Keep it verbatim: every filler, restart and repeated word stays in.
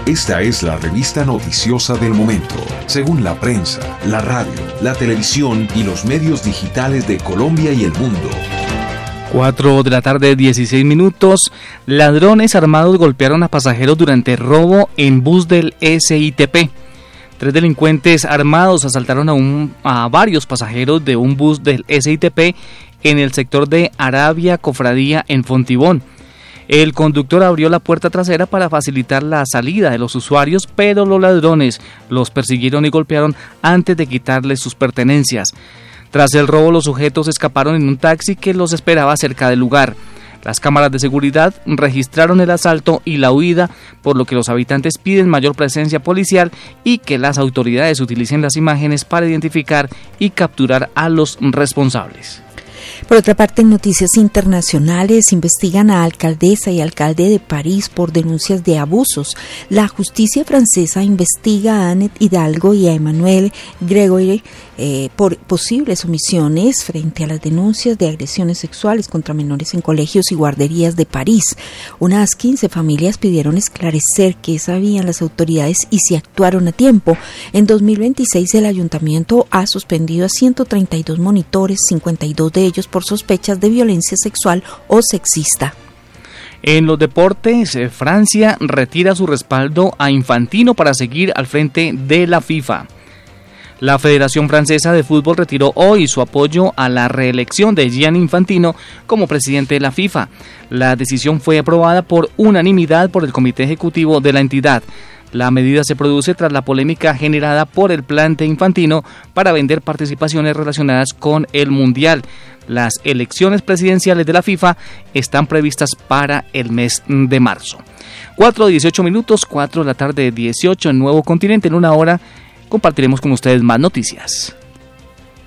Esta es la revista noticiosa del momento, según la prensa, la radio, la televisión y los medios digitales de Colombia y el mundo. cuatro de la tarde, dieciséis minutos. Ladrones armados golpearon a pasajeros durante robo en bus del S I T P. Tres delincuentes armados asaltaron a, un, a varios pasajeros de un bus del S I T P en el sector de Arabia Cofradía en Fontibón. El conductor abrió la puerta trasera para facilitar la salida de los usuarios, pero los ladrones los persiguieron y golpearon antes de quitarles sus pertenencias. Tras el robo, los sujetos escaparon en un taxi que los esperaba cerca del lugar. Las cámaras de seguridad registraron el asalto y la huida, por lo que los habitantes piden mayor presencia policial y que las autoridades utilicen las imágenes para identificar y capturar a los responsables. Por otra parte, en noticias internacionales, investigan a alcaldesa y alcalde de París por denuncias de abusos. La justicia francesa investiga a Anne Hidalgo y a Emmanuel Gregoire eh, por posibles omisiones frente a las denuncias de agresiones sexuales contra menores en colegios y guarderías de París. Unas quince familias pidieron esclarecer qué sabían las autoridades y si actuaron a tiempo. En dos mil veintiséis, el ayuntamiento ha suspendido a ciento treinta y dos monitores, cincuenta y dos de ellos por sospechas de violencia sexual o sexista. En los deportes, Francia retira su respaldo a Infantino para seguir al frente de la FIFA. La Federación Francesa de Fútbol retiró hoy su apoyo a la reelección de Gianni Infantino como presidente de la FIFA. La decisión fue aprobada por unanimidad por el Comité Ejecutivo de la entidad. La medida se produce tras la polémica generada por el plan de Infantino para vender participaciones relacionadas con el Mundial. Las elecciones presidenciales de la FIFA están previstas para el mes de marzo. cuatro dieciocho minutos, cuatro de la tarde, dieciocho en Nuevo Continente. En una hora compartiremos con ustedes más noticias.